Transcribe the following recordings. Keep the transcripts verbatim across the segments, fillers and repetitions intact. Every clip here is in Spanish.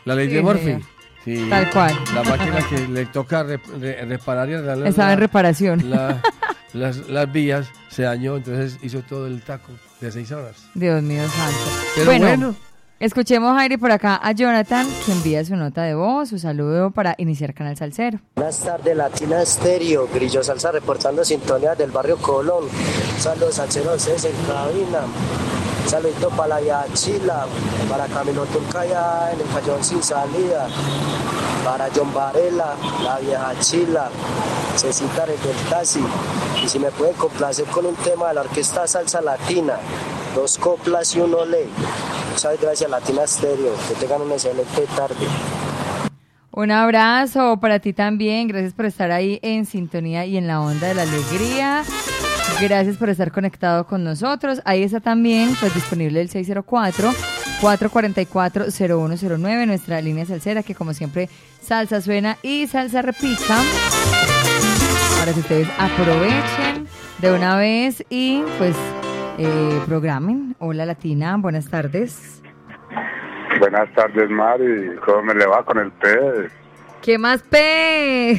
La ley Sí, de Murphy. señor. Sí, Tal cual. La máquina que le toca re- re- reparar y arreglar Estaba la- en reparación. la- las, las vías, se dañó, entonces hizo todo el taco de seis horas. Dios mío santo. Pero bueno, bueno. escuchemos, Jairi, por acá a Jonathan, que envía su nota de voz, su saludo para iniciar Canal Salsero. Buenas tardes, Latina Estéreo, Grillo Salsa reportando sintonía del barrio Colón. Saludos salseros, ustedes en cabina. Saludito para la vieja Chila, para Camilo Turcaya en el Callón Sin Salida, para John Varela, la vieja Chila, Cecita del Taxi. Y si me pueden complacer con un tema de la orquesta Salsa Latina, dos coplas y un olé. Muchas gracias, Latina Estéreo, que tengan una excelente tarde. Un abrazo para ti también, gracias por estar ahí en sintonía y en la onda de la alegría. Gracias por estar conectado con nosotros. Ahí está también pues disponible el seis cero cuatro, cuatro cuatro cuatro, cero uno cero nueve, nuestra línea salsera, que como siempre salsa suena y salsa repica, para que ustedes aprovechen de una vez y pues eh, programen. Hola Latina, buenas tardes. Buenas tardes, Mari. ¿Cómo me le va con el pez? ¿Qué más pez?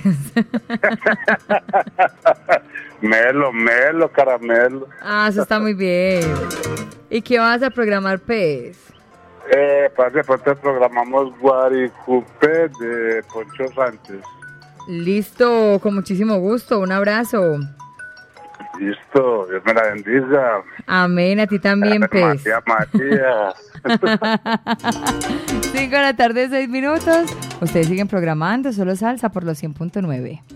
Melo, melo, caramelo. Ah, eso está muy bien. ¿Y qué vas a programar, pez? Eh, para después programamos Guaricupe de Poncho Sánchez. Listo, con muchísimo gusto. Un abrazo. Listo, Dios me la bendiga. Amén, a ti también, pez. María, María. Cinco de la tarde, seis minutos. Ustedes siguen programando Solo Salsa por los cien punto nueve.